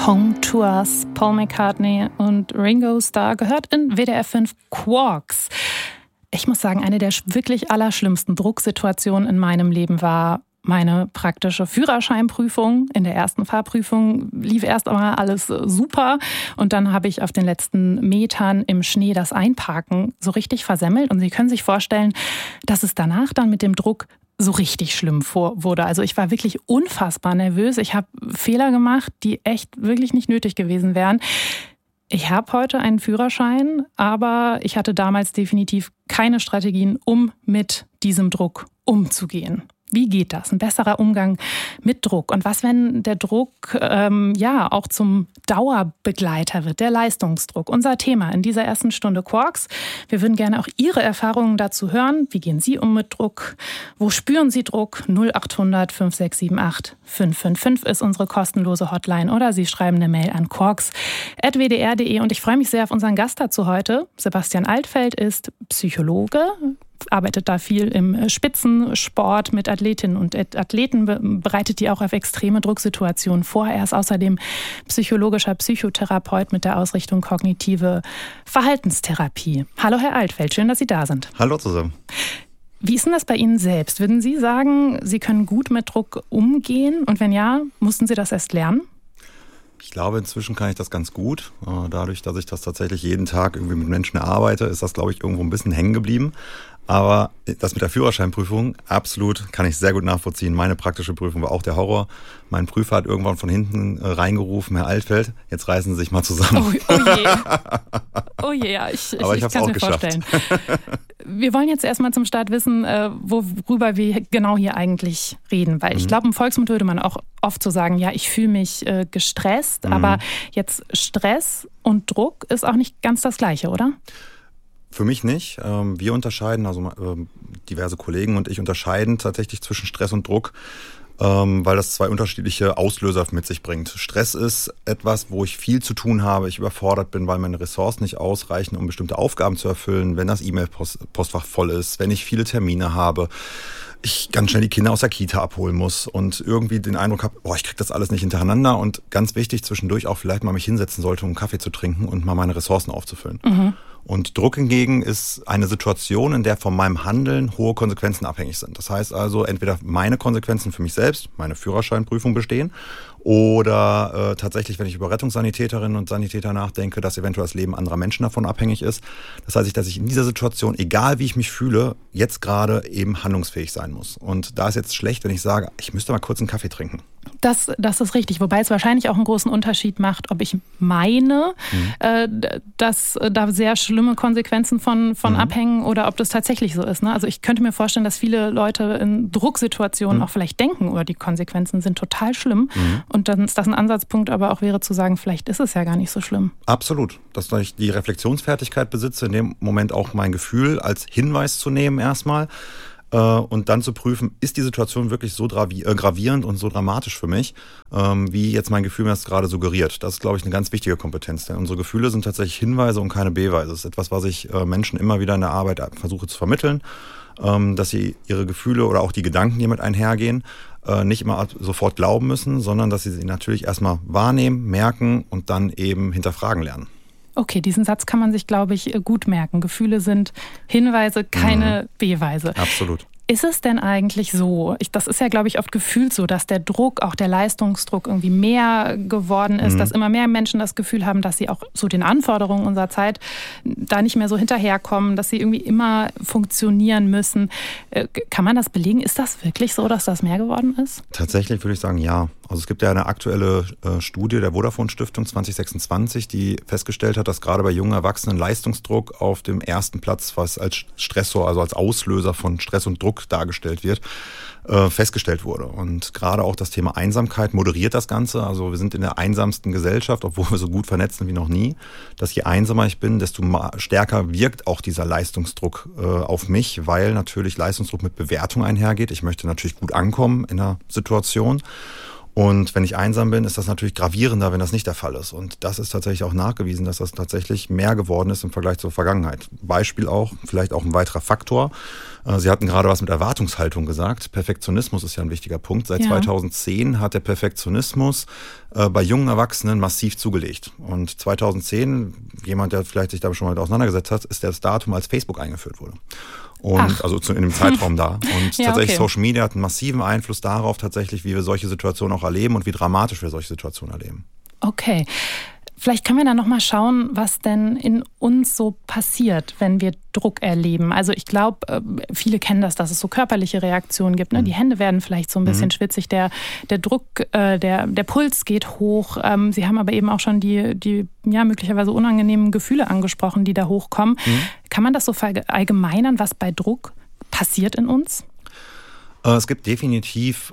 Home to Us, Paul McCartney und Ringo Starr, gehört in WDR 5 Quarks. Ich muss sagen, eine der wirklich allerschlimmsten Drucksituationen in meinem Leben war meine praktische Führerscheinprüfung. In der ersten Fahrprüfung lief erst einmal alles super und dann habe ich auf den letzten Metern im Schnee das Einparken so richtig versemmelt. Und Sie können sich vorstellen, dass es danach dann mit dem Druck so richtig schlimm wurde. Also ich war wirklich unfassbar nervös. Ich habe Fehler gemacht, die echt wirklich nicht nötig gewesen wären. Ich habe heute einen Führerschein, aber ich hatte damals definitiv keine Strategien, um mit diesem Druck umzugehen. Wie geht das? Ein besserer Umgang mit Druck. Und was, wenn der Druck auch zum Dauerbegleiter wird, der Leistungsdruck? Unser Thema in dieser ersten Stunde Quarks. Wir würden gerne auch Ihre Erfahrungen dazu hören. Wie gehen Sie um mit Druck? Wo spüren Sie Druck? 0800 5678 555 ist unsere kostenlose Hotline. Oder Sie schreiben eine Mail an quarks@wdr.de. Und ich freue mich sehr auf unseren Gast dazu heute. Sebastian Altfeld ist Psychologe, arbeitet da viel im Spitzensport mit Athletinnen und Athleten, bereitet die auch auf extreme Drucksituationen vor. Er ist außerdem psychologischer Psychotherapeut mit der Ausrichtung kognitive Verhaltenstherapie. Hallo Herr Altfeld, schön, dass Sie da sind. Hallo zusammen. Wie ist denn das bei Ihnen selbst? Würden Sie sagen, Sie können gut mit Druck umgehen? Und wenn ja, mussten Sie das erst lernen? Ich glaube, inzwischen kann ich das ganz gut. Dadurch, dass ich das tatsächlich jeden Tag irgendwie mit Menschen erarbeite, ist das, glaube ich, irgendwo ein bisschen hängen geblieben. Aber das mit der Führerscheinprüfung, absolut, kann ich sehr gut nachvollziehen. Meine praktische Prüfung war auch der Horror. Mein Prüfer hat irgendwann von hinten reingerufen, Herr Altfeld, jetzt reißen Sie sich mal zusammen. Oh je. Oh je, ja, ich kann es mir vorstellen. Wir wollen jetzt erstmal zum Start wissen, worüber wir genau hier eigentlich reden. Weil ich glaube, im Volksmund würde man auch oft so sagen, ja, ich fühle mich gestresst. Aber jetzt Stress und Druck ist auch nicht ganz das Gleiche, oder? Für mich nicht. Wir unterscheiden, also diverse Kollegen und ich unterscheiden tatsächlich zwischen Stress und Druck, weil das zwei unterschiedliche Auslöser mit sich bringt. Stress ist etwas, wo ich viel zu tun habe, ich überfordert bin, weil meine Ressourcen nicht ausreichen, um bestimmte Aufgaben zu erfüllen, wenn das E-Mail-Postfach voll ist, wenn ich viele Termine habe, ich ganz schnell die Kinder aus der Kita abholen muss und irgendwie den Eindruck habe, ich kriege das alles nicht hintereinander und ganz wichtig, zwischendurch auch vielleicht mal mich hinsetzen sollte, um einen Kaffee zu trinken und mal meine Ressourcen aufzufüllen. Und Druck hingegen ist eine Situation, in der von meinem Handeln hohe Konsequenzen abhängig sind. Das heißt also, entweder meine Konsequenzen für mich selbst, meine Führerscheinprüfung bestehen, oder tatsächlich, wenn ich über Rettungssanitäterinnen und Sanitäter nachdenke, dass eventuell das Leben anderer Menschen davon abhängig ist. Das heißt, dass ich in dieser Situation, egal wie ich mich fühle, jetzt gerade eben handlungsfähig sein muss. Und da ist jetzt schlecht, wenn ich sage, ich müsste mal kurz einen Kaffee trinken. Das ist richtig, wobei es wahrscheinlich auch einen großen Unterschied macht, ob ich meine, dass da sehr schlimme Konsequenzen von abhängen oder ob das tatsächlich so ist. Ne? Also ich könnte mir vorstellen, dass viele Leute in Drucksituationen auch vielleicht denken, die Konsequenzen sind total schlimm. Und dann ist das ein Ansatzpunkt, aber auch wäre zu sagen, vielleicht ist es ja gar nicht so schlimm. Absolut. Dass ich die Reflexionsfertigkeit besitze, in dem Moment auch mein Gefühl als Hinweis zu nehmen erstmal. Und dann zu prüfen, ist die Situation wirklich so gravierend und so dramatisch für mich, wie jetzt mein Gefühl mir das gerade suggeriert. Das ist, glaube ich, eine ganz wichtige Kompetenz. Denn unsere Gefühle sind tatsächlich Hinweise und keine Beweise. Das ist etwas, was ich Menschen immer wieder in der Arbeit versuche zu vermitteln, dass sie ihre Gefühle oder auch die Gedanken, die mit einhergehen, nicht immer sofort glauben müssen, sondern dass sie natürlich erstmal wahrnehmen, merken und dann eben hinterfragen lernen. Okay, diesen Satz kann man sich, glaube ich, gut merken. Gefühle sind Hinweise, keine Beweise. Absolut. Ist es denn eigentlich so, das ist ja, glaube ich, oft gefühlt so, dass der Druck, auch der Leistungsdruck irgendwie mehr geworden ist, dass immer mehr Menschen das Gefühl haben, dass sie auch so den Anforderungen unserer Zeit da nicht mehr so hinterherkommen, dass sie irgendwie immer funktionieren müssen. Kann man das belegen? Ist das wirklich so, dass das mehr geworden ist? Tatsächlich würde ich sagen, ja. Also es gibt ja eine aktuelle Studie der Vodafone Stiftung 2026, die festgestellt hat, dass gerade bei jungen Erwachsenen Leistungsdruck auf dem ersten Platz, was als Stressor, also als Auslöser von Stress und Druck dargestellt wird, festgestellt wurde. Und gerade auch das Thema Einsamkeit moderiert das Ganze. Also wir sind in der einsamsten Gesellschaft, obwohl wir so gut vernetzt sind wie noch nie. Dass je einsamer ich bin, desto stärker wirkt auch dieser Leistungsdruck auf mich, weil natürlich Leistungsdruck mit Bewertung einhergeht. Ich möchte natürlich gut ankommen in einer Situation. Und wenn ich einsam bin, ist das natürlich gravierender, wenn das nicht der Fall ist. Und das ist tatsächlich auch nachgewiesen, dass das tatsächlich mehr geworden ist im Vergleich zur Vergangenheit. Beispiel auch, vielleicht auch ein weiterer Faktor. Sie hatten gerade was mit Erwartungshaltung gesagt. Perfektionismus ist ja ein wichtiger Punkt. Seit 2010 hat der Perfektionismus bei jungen Erwachsenen massiv zugelegt. Und 2010, jemand, der vielleicht sich damit schon mal auseinandergesetzt hat, ist das Datum, als Facebook eingeführt wurde. Und also in dem Zeitraum da. Und tatsächlich Social Media hat einen massiven Einfluss darauf tatsächlich, wie wir solche Situationen auch erleben und wie dramatisch wir solche Situationen erleben. Okay. Vielleicht können wir dann nochmal schauen, was denn in uns so passiert, wenn wir Druck erleben. Also ich glaube, viele kennen das, dass es so körperliche Reaktionen gibt. Ne? Die Hände werden vielleicht so ein bisschen schwitzig, der Druck, der Puls geht hoch. Sie haben aber eben auch schon die möglicherweise unangenehmen Gefühle angesprochen, die da hochkommen. Kann man das so verallgemeinern, was bei Druck passiert in uns? Es gibt definitiv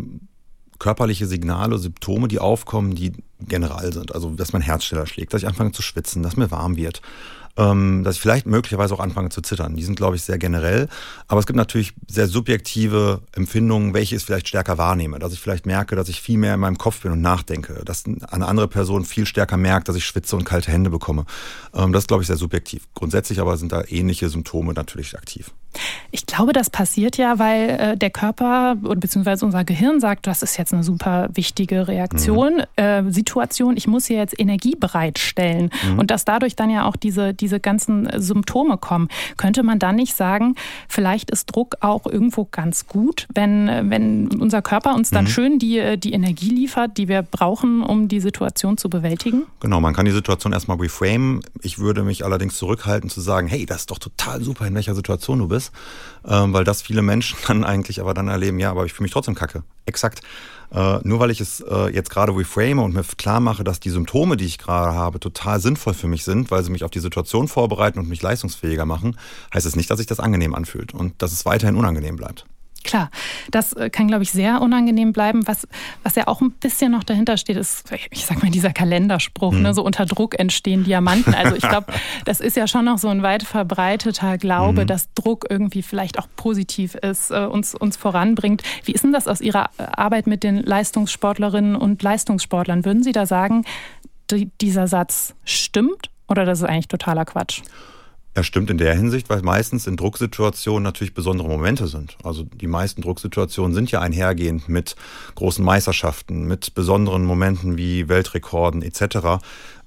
körperliche Signale, Symptome, die aufkommen, die generell sind. Also, dass mein Herz schneller schlägt, dass ich anfange zu schwitzen, dass mir warm wird, dass ich vielleicht möglicherweise auch anfange zu zittern. Die sind, glaube ich, sehr generell. Aber es gibt natürlich sehr subjektive Empfindungen, welche ich vielleicht stärker wahrnehme. Dass ich vielleicht merke, dass ich viel mehr in meinem Kopf bin und nachdenke. Dass eine andere Person viel stärker merkt, dass ich schwitze und kalte Hände bekomme. Das ist, glaube ich, sehr subjektiv. Grundsätzlich aber sind da ähnliche Symptome natürlich aktiv. Ich glaube, das passiert ja, weil der Körper bzw. unser Gehirn sagt, das ist jetzt eine super wichtige Reaktion, Situation, ich muss hier jetzt Energie bereitstellen. Und dass dadurch dann ja auch diese ganzen Symptome kommen. Könnte man dann nicht sagen, vielleicht ist Druck auch irgendwo ganz gut, wenn unser Körper uns dann schön die Energie liefert, die wir brauchen, um die Situation zu bewältigen? Genau, man kann die Situation erstmal reframen. Ich würde mich allerdings zurückhalten zu sagen, hey, das ist doch total super, in welcher Situation du bist. Weil das viele Menschen dann eigentlich aber dann erleben, ja, aber ich fühle mich trotzdem kacke. Exakt. Nur weil ich es jetzt gerade reframe und mir klar mache, dass die Symptome, die ich gerade habe, total sinnvoll für mich sind, weil sie mich auf die Situation vorbereiten und mich leistungsfähiger machen, heißt es nicht, dass sich das angenehm anfühlt und dass es weiterhin unangenehm bleibt. Klar, das kann, glaube ich, sehr unangenehm bleiben. Was ja auch ein bisschen noch dahinter steht, ist, ich sag mal, dieser Kalenderspruch, ne, so unter Druck entstehen Diamanten. Also ich glaube, das ist ja schon noch so ein weit verbreiteter Glaube, dass Druck irgendwie vielleicht auch positiv ist, uns voranbringt. Wie ist denn das aus Ihrer Arbeit mit den Leistungssportlerinnen und Leistungssportlern? Würden Sie da sagen, dieser Satz stimmt oder das ist eigentlich totaler Quatsch? Er stimmt in der Hinsicht, weil meistens in Drucksituationen natürlich besondere Momente sind. Also die meisten Drucksituationen sind ja einhergehend mit großen Meisterschaften, mit besonderen Momenten wie Weltrekorden etc.,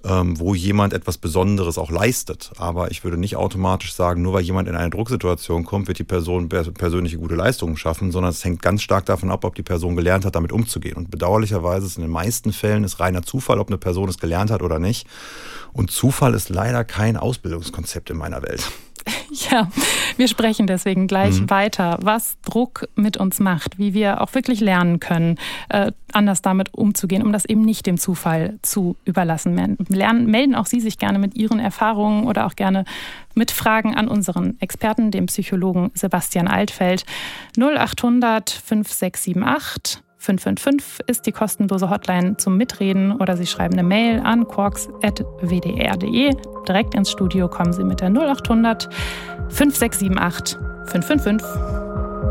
wo jemand etwas Besonderes auch leistet. Aber ich würde nicht automatisch sagen, nur weil jemand in eine Drucksituation kommt, wird die Person persönliche gute Leistungen schaffen, sondern es hängt ganz stark davon ab, ob die Person gelernt hat, damit umzugehen. Und bedauerlicherweise ist in den meisten Fällen ist reiner Zufall, ob eine Person es gelernt hat oder nicht. Und Zufall ist leider kein Ausbildungskonzept in meiner Welt. Ja, wir sprechen deswegen gleich weiter, was Druck mit uns macht, wie wir auch wirklich lernen können, anders damit umzugehen, um das eben nicht dem Zufall zu überlassen. Melden auch Sie sich gerne mit Ihren Erfahrungen oder auch gerne mit Fragen an unseren Experten, dem Psychologen Sebastian Altfeld. 0800 5678 555 ist die kostenlose Hotline zum Mitreden oder Sie schreiben eine Mail an quarks@wdr.de. Direkt ins Studio kommen Sie mit der 0800 5678 555.